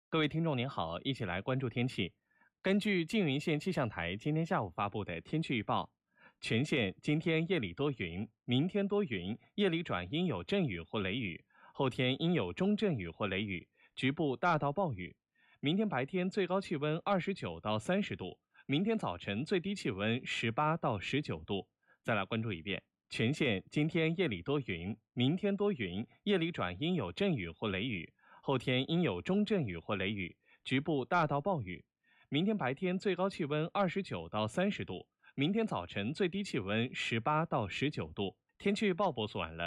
各位听众您好，一起来关注天气。根据缙云县气象台今天下午发布的天气预报，全县今天夜里多云，明天多云，夜里转阴有阵雨或雷雨，后天阴有中阵雨或雷雨，局部大到暴雨。明天白天最高气温29到30度，明天早晨最低气温18到19度。再来关注一遍，全县今天夜里多云，明天多云，夜里转阴有阵雨或雷雨，后天阴有中阵雨或雷雨，局部大到暴雨。明天白天最高气温29到30度，明天早晨最低气温18到19度。天气预报播送完了。